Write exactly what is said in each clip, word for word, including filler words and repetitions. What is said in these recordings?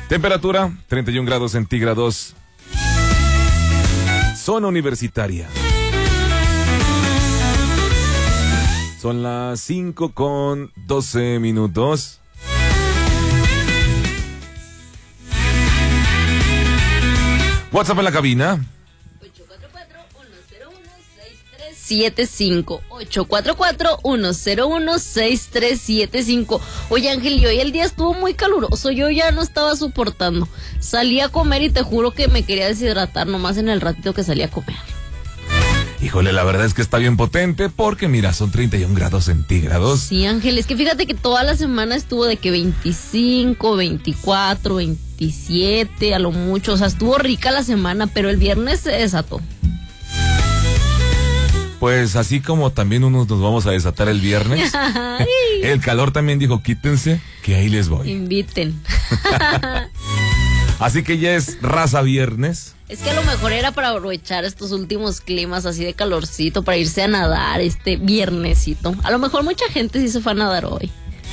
Temperatura, treinta y un grados centígrados. Zona universitaria. Son las cinco con doce minutos. WhatsApp en la cabina. ocho cuatro cuatro, uno cero uno, seis tres siete cinco. ocho cuatro cuatro, uno cero uno, seis tres siete cinco. Oye, Ángel, y hoy el día estuvo muy caluroso. Yo ya no estaba soportando. Salí a comer y te juro que me quería deshidratar nomás en el ratito que salí a comer. Híjole, la verdad es que está bien potente porque mira, son treinta y un grados centígrados. Sí, Ángel, es que fíjate que toda la semana estuvo de que veinticinco, veinticuatro, veintisiete, a lo mucho. O sea, estuvo rica la semana, pero el viernes se desató. Pues así como también unos nos vamos a desatar el viernes, el calor también dijo, quítense, que ahí les voy. Inviten. Así que ya es raza viernes. Es que a lo mejor era para aprovechar estos últimos climas así de calorcito, para irse a nadar este viernesito. A lo mejor mucha gente sí se fue a nadar hoy.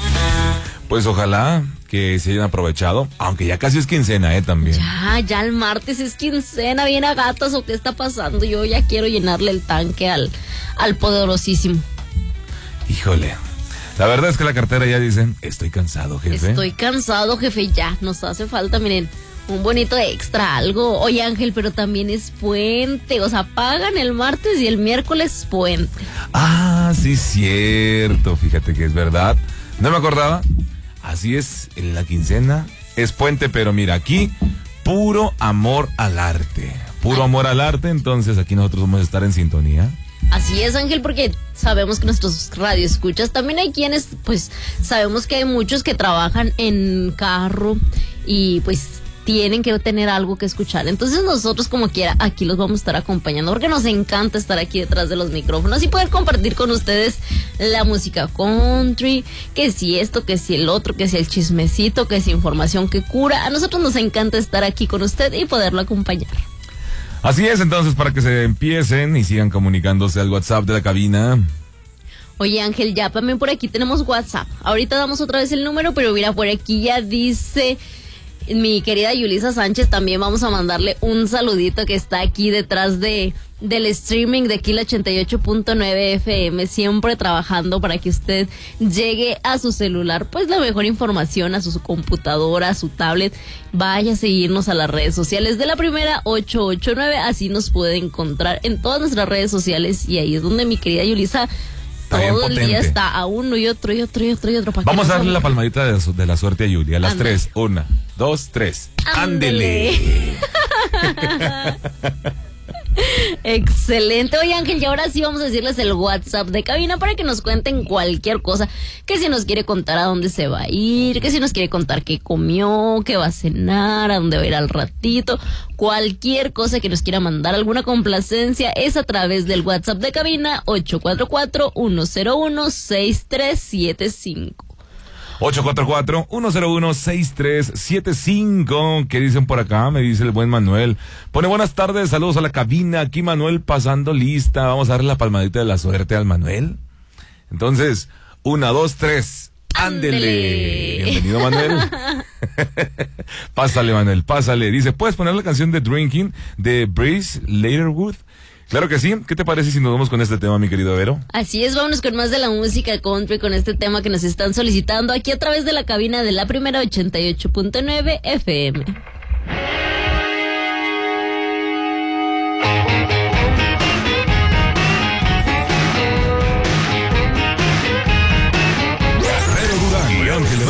Pues ojalá que se hayan aprovechado, aunque ya casi es quincena, ¿eh? También. Ya, ya el martes es quincena, viene a gatas o qué está pasando. Yo ya quiero llenarle el tanque al, al poderosísimo. Híjole, la verdad es que la cartera ya dice, estoy cansado, jefe. Estoy cansado, jefe, ya, nos hace falta, miren, un bonito extra, algo. Oye, Ángel, pero también es puente, o sea, pagan el martes y el miércoles puente. Ah, sí, cierto, fíjate que es verdad. No me acordaba. Así es, en la quincena es puente, pero mira, aquí puro amor al arte. Puro Ay. amor al arte, entonces aquí nosotros vamos a estar en sintonía. Así es, Ángel, porque sabemos que nuestros radioescuchas, también hay quienes, pues, sabemos que hay muchos que trabajan en carro y pues tienen que tener algo que escuchar. Entonces nosotros como quiera aquí los vamos a estar acompañando porque nos encanta estar aquí detrás de los micrófonos y poder compartir con ustedes la música country, que si esto, que si el otro, que si el chismecito, que si información que cura. A nosotros nos encanta estar aquí con usted y poderlo acompañar. Así es, entonces para que se empiecen y sigan comunicándose al WhatsApp de la cabina. Oye, Ángel, ya también por aquí tenemos WhatsApp. Ahorita damos otra vez el número, pero mira, por aquí ya dice mi querida Yulisa Sánchez, también vamos a mandarle un saludito que está aquí detrás de del streaming de Kila ochenta y ocho punto nueve F M, siempre trabajando para que usted llegue a su celular, pues la mejor información, a su, su computadora, a su tablet. Vaya a seguirnos a las redes sociales de La Primera ocho ocho nueve, así nos puede encontrar en todas nuestras redes sociales y ahí es donde mi querida Yulisa todo el día está a uno y otro y otro y otro y otro. Vamos a darle la palmadita de, de la suerte a Yuli. A las Ande. tres. Una, dos, tres. ¡Ándele! Excelente. Oye, Ángel, y ahora sí vamos a decirles el WhatsApp de cabina para que nos cuenten cualquier cosa. Que si nos quiere contar a dónde se va a ir, que si nos quiere contar qué comió, qué va a cenar, a dónde va a ir al ratito. Cualquier cosa que nos quiera mandar, alguna complacencia, es a través del WhatsApp de cabina ocho cuatro cuatro, uno cero uno, seis tres siete cinco. ocho cuatro cuatro, uno cero uno, seis tres siete cinco. ¿Qué dicen por acá? Me dice el buen Manuel. Pone buenas tardes, saludos a la cabina. Aquí Manuel pasando lista. Vamos a darle la palmadita de la suerte al Manuel. Entonces, una, dos, tres. ¡Ándele! Bienvenido, Manuel. Pásale, Manuel, pásale. Dice, ¿puedes poner la canción de Drinking de Breeze Laterwood? Claro que sí. ¿Qué te parece si nos vamos con este tema, mi querido Vero? Así es, vámonos con más de la música country, con este tema que nos están solicitando aquí a través de la cabina de La Primera ochenta y ocho punto nueve F M.